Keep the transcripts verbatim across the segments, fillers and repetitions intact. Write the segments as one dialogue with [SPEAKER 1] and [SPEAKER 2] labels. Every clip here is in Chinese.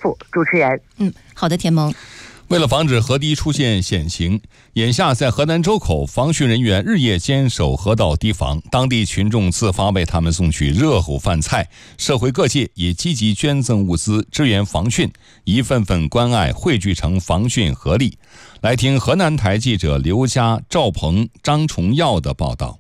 [SPEAKER 1] 复。主持人，
[SPEAKER 2] 嗯，好的，田萌。
[SPEAKER 3] 为了防止河堤出现险情，眼下在河南周口，防汛人员日夜坚守河道堤防，当地群众自发为他们送去热乎饭菜，社会各界也积极捐赠物资支援防汛，一份份关爱汇聚成防汛合力。来听河南台记者刘佳、赵鹏、张崇耀的报道。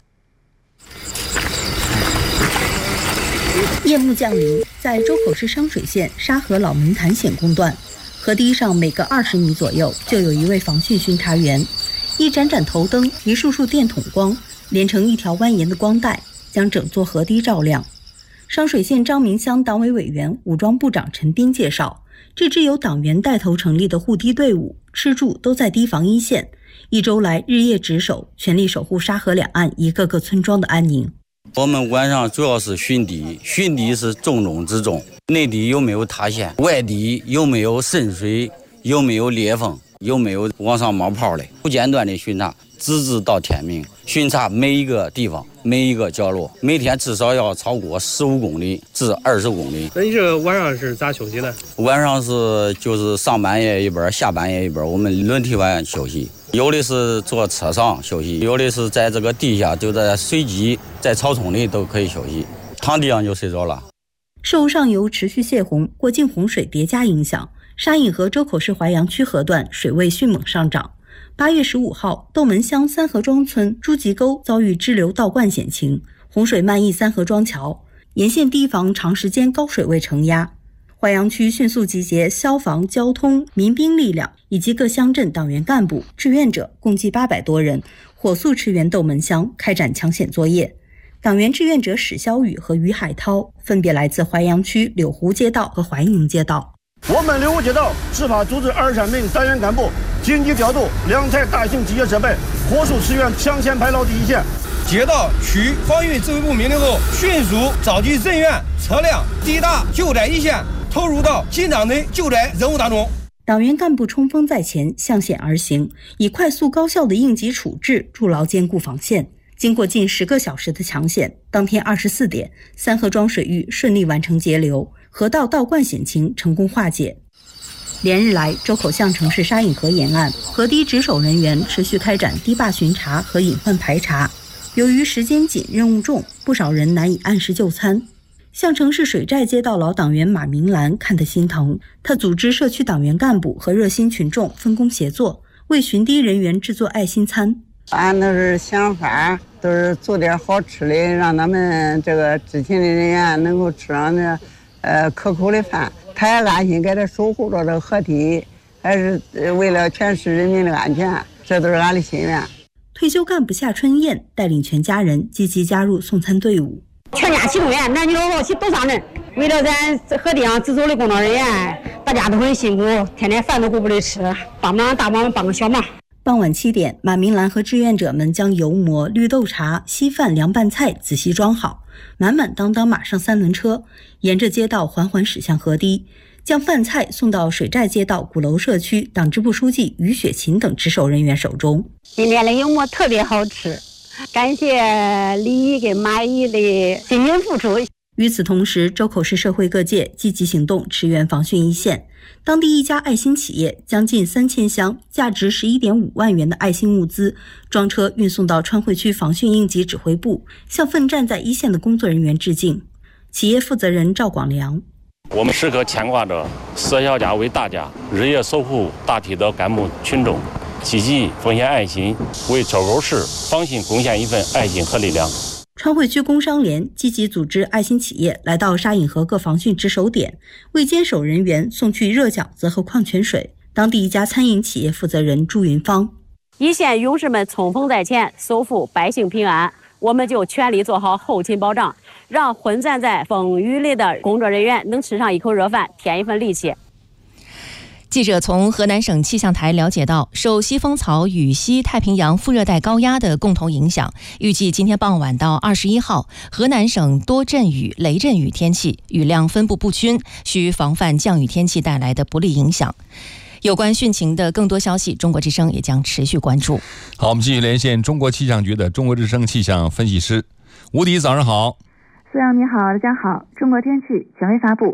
[SPEAKER 4] 夜幕降临，在周口市商水县沙河老门潭险公段，河堤上每隔二十米左右就有一位防汛巡查员，一盏盏头灯，一束束电筒光，连成一条蜿蜒的光带，将整座河堤照亮。商水县张明乡党委委员、武装部长陈斌介绍，这支由党员带头成立的护堤队伍，吃住都在堤防一线，一周来日夜值守，全力守护沙河两岸一个个村庄的安宁。
[SPEAKER 5] 我们晚上主要是巡堤，巡堤是重中之重，内堤有没有塌陷，外堤有没有渗水，有没有裂缝，有没有往上冒泡的，不间断的巡查，直至到天明，巡查每一个地方，每一个角落，每天至少要超过十五公里至二十公里。
[SPEAKER 6] 那你这个晚上是咋休息呢？
[SPEAKER 5] 晚上是就是上半夜一边，下半夜一边，我们轮替晚休息。有的是坐车上休息，有的是在这个地下，就在水基、在草丛里都可以休息，躺地上就睡着了。
[SPEAKER 4] 受上游持续泄洪、过境洪水叠加影响，沙引河周口市淮阳区河段水位迅猛上涨。八月十五号，斗门乡三河庄村朱集沟遭遇支流倒灌险情，洪水漫溢三河庄桥，沿线堤防长时间高水位承压。淮阳区迅速集结消防、交通、民兵力量以及各乡镇党员干部、志愿者，共计八百多人，火速驰援斗门乡，开展抢险作业。党员志愿者史肖宇和于海涛分别来自淮阳区柳湖街道和淮宁街道。
[SPEAKER 7] 我们柳湖街道执法组织二十三名党员干部紧急调度两台大型机械设备，火速驰援抢险排涝第一线。
[SPEAKER 8] 接到区防汛指挥部命令后，迅速召集人员、车辆抵达救灾一线，投入到紧张的救灾任务当中。
[SPEAKER 4] 党员干部冲锋在前，向险而行，以快速高效的应急处置筑牢坚固防线。经过近十个小时的抢险，当天二十四点，三河庄水域顺利完成截流，河道倒灌险情成功化解。连日来，周口巷城市沙引河沿岸河堤值守人员持续开展堤坝巡查和隐患排查。由于时间紧、任务重，不少人难以按时就餐。向城市水寨街道老党员马明兰看得心疼，他组织社区党员干部和热心群众分工协作，为巡堤人员制作爱心餐。
[SPEAKER 9] 俺都是想法，都是做点好吃的，让他们这个知情的人员能够吃上这呃可口的饭。他也安心给他守护着这河堤，还是为了全市人民的安全，这都是俺的心愿。
[SPEAKER 4] 退休干部夏春燕带领全家人积极加入送餐队伍，
[SPEAKER 10] 全家启动员，男女老少齐都上阵。为了咱河堤上值守的工作人员，大家都很辛苦，天天饭都顾不得吃，帮忙大忙帮个小忙。
[SPEAKER 4] 傍晚七点，马明兰和志愿者们将油馍、绿豆茶、稀饭、凉拌菜仔细装好，满满当当马上三轮车，沿着街道缓缓驶向河堤，将饭菜送到水寨街道鼓楼社区党支部书记于雪琴等值守人员手中。
[SPEAKER 10] 今天的油馍特别好吃，感谢李姨跟马姨的辛勤付出。
[SPEAKER 4] 与此同时，周口市社会各界积极行动，驰援防汛一线。当地一家爱心企业将近三千箱价值十一点五万元的爱心物资装车运送到川汇区防汛应急指挥部，向奋战在一线的工作人员致敬。企业负责人赵广良：
[SPEAKER 11] 我们时刻牵挂着舍小家为大家，日夜守护大体的干部群众，积极奉献爱心，为周口市防汛贡献一份爱心和力量。
[SPEAKER 4] 川汇区工商联积极组织爱心企业来到沙引河各防汛值守点，为坚守人员送去热饺子和矿泉水。当地一家餐饮企业负责人朱云芳：
[SPEAKER 12] 一线勇士们冲锋在前，守护百姓平安，我们就全力做好后勤保障，让混战在风雨里的工作人员能吃上一口热饭，添一份力气。
[SPEAKER 2] 记者从河南省气象台了解到，受西风槽与西太平洋副热带高压的共同影响，预计今天傍晚到二十一号，河南省多阵雨、雷阵雨天气，雨量分布不均，需防范降雨天气带来的不利影响。有关汛情的更多消息，中国之声也将持续关注。
[SPEAKER 3] 好，我们继续连线中国气象局的中国之声气象分析师吴迪，早上好。
[SPEAKER 13] 苏阳你好，大家好。中国天气权威发布，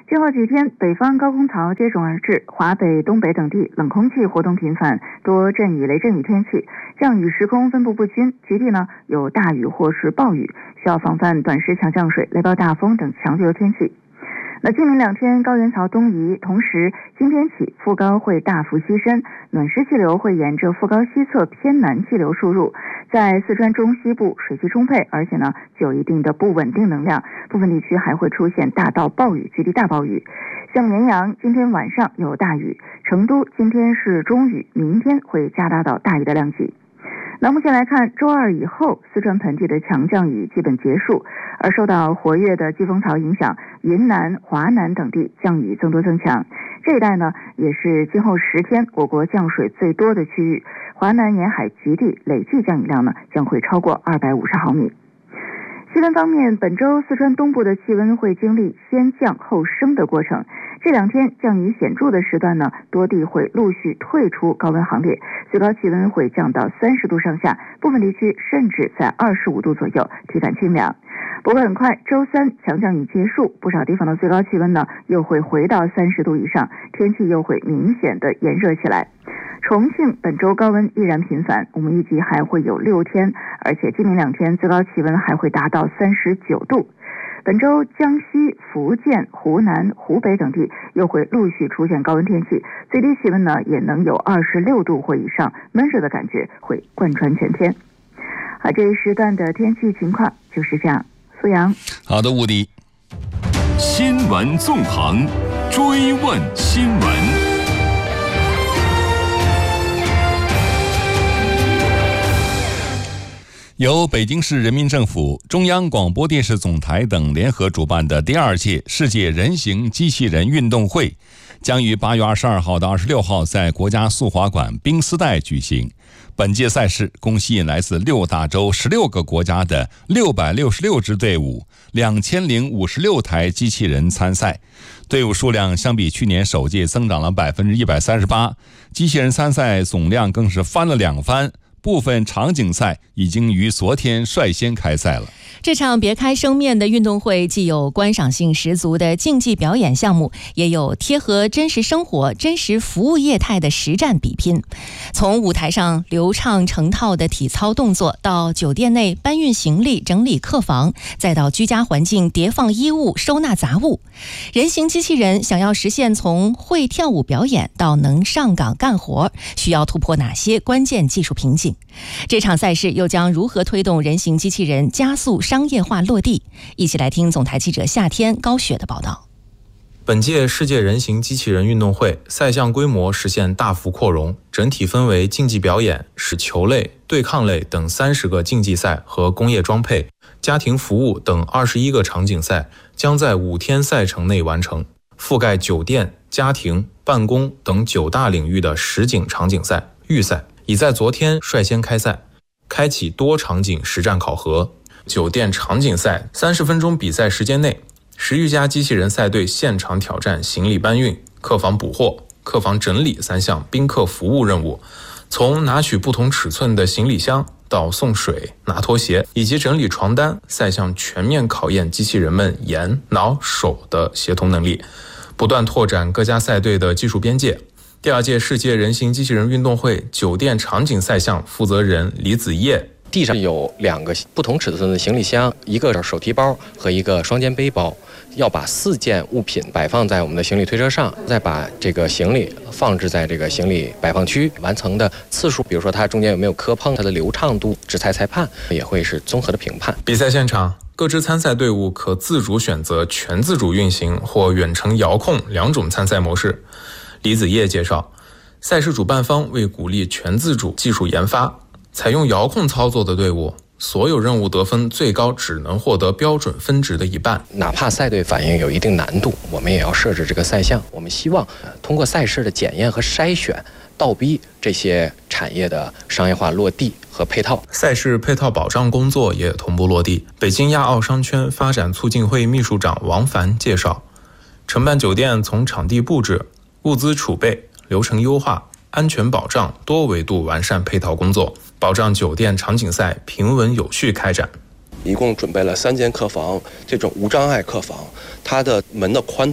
[SPEAKER 1] 今后几天，北方高空槽接踵而至，华北、东北等地冷空气活动频繁，多阵雨、雷阵雨天气，降雨时空分布不均，局地呢有大雨或是暴雨，需要防范短时强降水、雷暴大风等强对流天气。那今明两天高原槽东移，同时今天起副高会大幅西伸，暖湿气流会沿着副高西侧偏南气流输入，在四川中西部水汽充沛，而且呢具有一定的不稳定能量，部分地区还会出现大到暴雨、局地大暴雨。像绵阳今天晚上有大雨，成都今天是中雨，明天会加大到大雨的量级。那目前来看，周二以后，四川盆地的强降雨基本结束，而受到活跃的季风槽影响，云南、华南等地降雨增多增强。这一带呢，也是今后十天我国降水最多的区域，华南沿海局地累计降雨量呢将会超过二百五十毫米。气温方面，本周四川东部的气温会经历先降后升的过程。这两天降雨显著的时段呢，多地会陆续退出高温行列，最高气温会降到三十度上下，部分地区甚至在二十五度左右，体感清凉。不过很快，周三强降雨结束，不少地方的最高气温呢又会回到三十度以上，天气又会明显的炎热起来。重庆本周高温依然频繁，我们预计还会有六天，而且今明两天最高气温还会达到三十九度。本周江西、福建、湖南、湖北等地又会陆续出现高温天气，最低气温呢也能有二十六度或以上，闷热的感觉会贯穿全天。好，这一时段的天气情况就是这样。苏阳，
[SPEAKER 3] 好的，吴迪。
[SPEAKER 13] 新闻纵横，追问新闻。
[SPEAKER 3] 由北京市人民政府、中央广播电视总台等联合主办的第二届世界人形机器人运动会，将于八月二十二号到二十六号在国家速滑馆冰丝带举行。本届赛事共吸引来自六大洲十六个国家的六百六十六支队伍，两千零五十六台机器人参赛。队伍数量相比去年首届增长了百分之一百三十八，机器人参赛总量更是翻了两番。部分场景赛已经于昨天率先开赛了。
[SPEAKER 2] 这场别开生面的运动会既有观赏性十足的竞技表演项目，也有贴合真实生活、真实服务业态的实战比拼。从舞台上流畅成套的体操动作，到酒店内搬运行李、整理客房，再到居家环境叠放衣物、收纳杂物，人形机器人想要实现从会跳舞表演到能上岗干活，需要突破哪些关键技术瓶颈？这场赛事又将如何推动人形机器人加速商业化落地？一起来听总台记者夏天高雪的报道。
[SPEAKER 14] 本届世界人形机器人运动会赛项规模实现大幅扩容，整体分为竞技表演、使球类、对抗类等三十个竞技赛和工业装配、家庭服务等二十一个场景赛，将在五天赛程内完成，覆盖酒店、家庭、办公等九大领域的实景场景赛、预赛已在昨天率先开赛，开启多场景实战考核。酒店场景赛三十分钟比赛时间内，十余家机器人赛队现场挑战行李搬运、客房补货、客房整理三项宾客服务任务，从拿取不同尺寸的行李箱到送水、拿拖鞋以及整理床单，赛项全面考验机器人们眼、脑、手的协同能力，不断拓展各家赛队的技术边界。第二届世界人形机器人运动会酒店场景赛项负责人李子叶，
[SPEAKER 15] 地上有两个不同尺寸的行李箱，一个手提包和一个双肩背包，要把四件物品摆放在我们的行李推车上，再把这个行李放置在这个行李摆放区，完成的次数，比如说它中间有没有磕碰，它的流畅度，制裁裁判也会是综合的评判。
[SPEAKER 14] 比赛现场，各支参赛队伍可自主选择全自主运行或远程遥控两种参赛模式。李子叶介绍，赛事主办方为鼓励全自主技术研发，采用遥控操作的队伍，所有任务得分最高只能获得标准分值的一半。
[SPEAKER 15] 哪怕赛队反应有一定难度，我们也要设置这个赛项。我们希望通过赛事的检验和筛选，倒逼这些产业的商业化落地和配套。
[SPEAKER 14] 赛事配套保障工作也同步落地。北京亚奥商圈发展促进会秘书长王凡介绍，承办酒店从场地布置、物资储备、流程优化、安全保障多维度完善配套工作，保障酒店场景赛平稳有序开展。
[SPEAKER 16] 一共准备了三间客房，这种无障碍客房，它的门的宽